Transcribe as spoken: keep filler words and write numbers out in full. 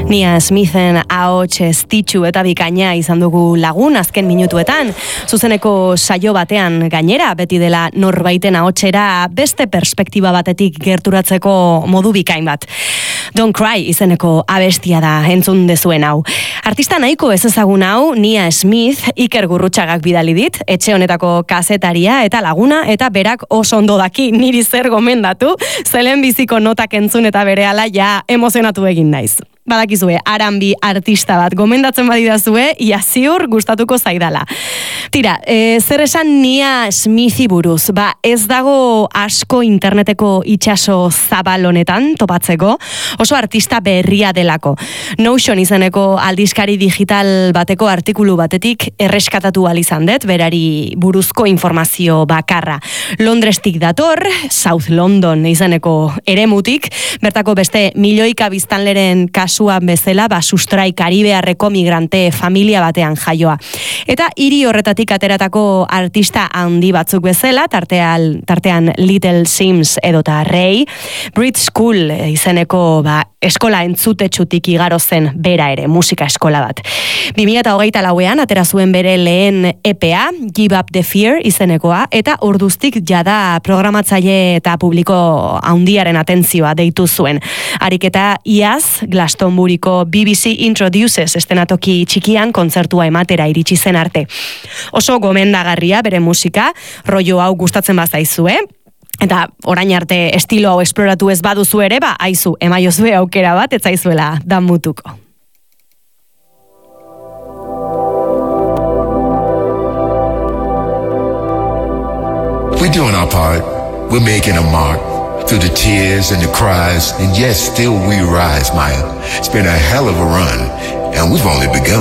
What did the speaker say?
Nia Smithen ahots estitxu eta bikaina izan dugu lagun azken minutuetan. Zuzeneko saio batean gainera, beti dela norbaiten ahotsera beste perspektiba batetik gerturatzeko modu bikain bat. Don't Cry izeneko abestia da entzun dezuen hau. Artista nahiko ez ezagun hau, Nia Smith, Iker Gurrutxagak bidali dit, etxe honetako kazetaria eta laguna, eta berak oso ondo daki niri zer gomendatu, zelen biziko notak entzun eta berehala ja emozionatu egin naiz. Badakizue, aranbi artista bat gomendatzen badidazue, ia ziur gustatuko zaidala. Tira, e, zer esan Nia Smithi buruz? Ba, ez dago asko interneteko itxaso zabal honetan topatzeko, oso artista berria delako. Notion izeneko aldizkari digital bateko artikulu batetik erreskatatu ahal izan dut, berari buruzko informazio bakarra. Londrestik dator, South London izeneko eremutik, bertako beste milioika biztanleren kasu kasuan bezala, ba, sustrai karibearreko migrante familia batean jaioa. Eta hiri horretatik ateratako artista handi batzuk bezala, tartean, tartean Little Sims edota Ray, Brit School izeneko ba, eskola entzutetxutik igaro zen bera ere, musika eskola bat. bi mila hogeita lauean atera zuen bere lehen E P A, Give Up the Fear izenekoa, eta orduztik jada programatzaile eta publiko handiaren atentzioa deitu zuen. Ariketa iaz, Glastonburyko B B C Introduces estenatoki txikian kontzertua ematera iritsi zen arte. Oso gomendagarria bere musika, rollo hau gustatzen bazaizue, eta orain arte estilo hau esploratu ez baduzu ere, ba, aizu, emaiozue aukera bat, ez zaizuela damutuko. We're doing our part. We're making a mark. Through the tears and the cries, and yes, still we rise, Maya. It's been a hell of a run, and we've only begun.